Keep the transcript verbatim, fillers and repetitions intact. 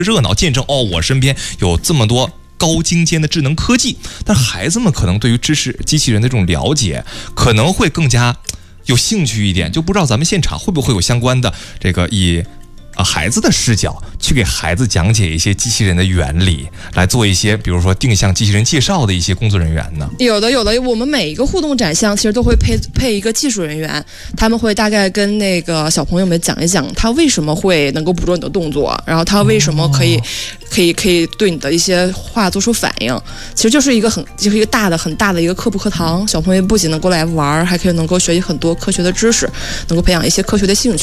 热闹，见证哦，我身边有这么多高精尖的智能科技。但孩子们可能对于知识机器人的这种了解，可能会更加有兴趣一点，就不知道咱们现场会不会有相关的这个以啊孩子的视角去给孩子讲解一些机器人的原理，来做一些比如说定向机器人介绍的一些工作人员呢？ 有的有的，我们每一个互动展项其实都会配配一个技术人员，他们会大概跟那个小朋友们讲一讲他为什么会能够捕捉你的动作，然后他为什么可以、哦、可以可以对你的一些话做出反应。其实就是一个很就是一个大的很大的一个课部课堂，小朋友不仅能够来玩，还可以能够学习很多科学的知识，能够培养一些科学的兴趣。